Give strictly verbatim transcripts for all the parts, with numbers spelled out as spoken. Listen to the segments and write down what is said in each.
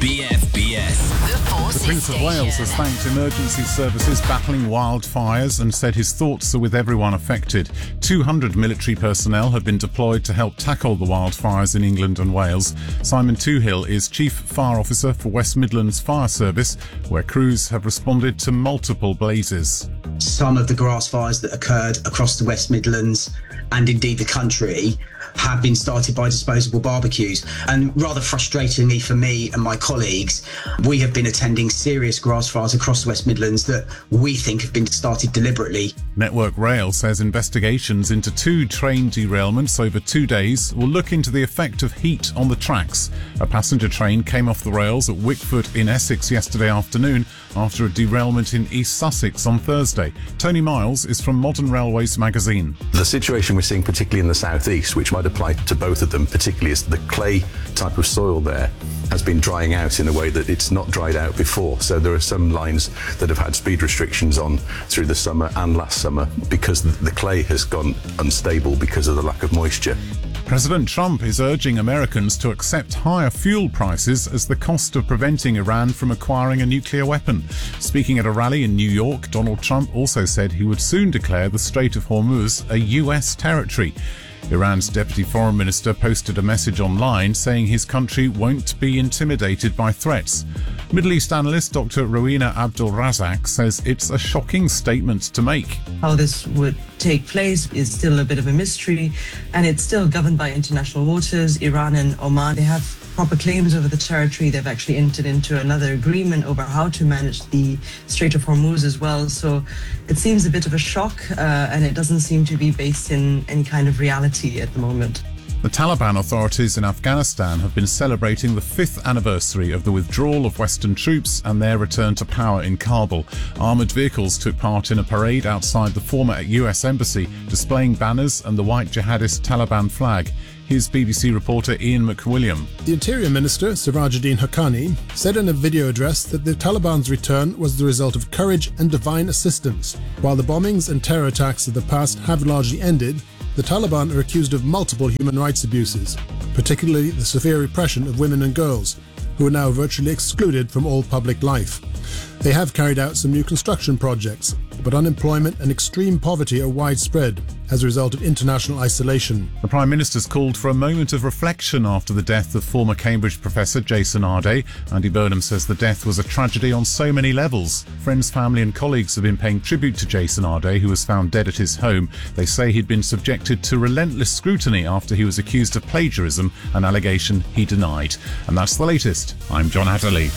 B F B S. The Forces The Prince of Station. Wales has thanked emergency services battling wildfires and said his thoughts are with everyone affected. two hundred military personnel have been deployed to help tackle the wildfires in England and Wales. Simon Toohill is Chief Fire Officer for West Midlands Fire Service, where crews have responded to multiple blazes. Some of the grass fires that occurred across the West Midlands and indeed the country have been started by disposable barbecues. And rather frustratingly for me and my colleagues, we have been attending serious grass fires across the West Midlands that we think have been started deliberately. Network Rail says investigations into two train derailments over two days will look into the effect of heat on the tracks. A passenger train came off the rails at Wickford in Essex yesterday afternoon after a derailment in East Sussex on Thursday. Tony Miles is from Modern Railways magazine. The situation we're seeing particularly in the southeast, which might apply to both of them, particularly is the clay type of soil there has been drying out in a way that it's not dried out before. So there are some lines that have had speed restrictions on through the summer and last summer because the clay has gone unstable because of the lack of moisture. President Trump is urging Americans to accept higher fuel prices as the cost of preventing Iran from acquiring a nuclear weapon. Speaking at a rally in New York, Donald Trump also said he would soon declare the Strait of Hormuz a U S territory. Iran's deputy foreign minister posted a message online saying his country won't be intimidated by threats. Middle East analyst Doctor Rowena Abdul-Razak says it's a shocking statement to make. How this would take place is still a bit of a mystery, and it's still governed by international waters. Iran and Oman, they have proper claims over the territory. They've actually entered into another agreement over how to manage the Strait of Hormuz as well. So it seems a bit of a shock, uh, and it doesn't seem to be based in any kind of reality at the moment. The Taliban authorities in Afghanistan have been celebrating the fifth anniversary of the withdrawal of Western troops and their return to power in Kabul. Armoured vehicles took part in a parade outside the former U S embassy, displaying banners and the white jihadist Taliban flag. Here's B B C reporter Ian McWilliam. The Interior Minister, Sirajuddin Haqqani, said in a video address that the Taliban's return was the result of courage and divine assistance. While the bombings and terror attacks of the past have largely ended, the Taliban are accused of multiple human rights abuses, particularly the severe repression of women and girls, who are now virtually excluded from all public life. They have carried out some new construction projects, but unemployment and extreme poverty are widespread as a result of international isolation. The Prime Minister's called for a moment of reflection after the death of former Cambridge professor Jason Arday. Andy Burnham says the death was a tragedy on so many levels. Friends, family and colleagues have been paying tribute to Jason Arday, who was found dead at his home. They say he'd been subjected to relentless scrutiny after he was accused of plagiarism, an allegation he denied. And that's the latest. I'm John Adderley.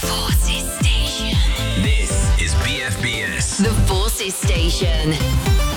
Forces Station. This is B F B S. The Forces Station.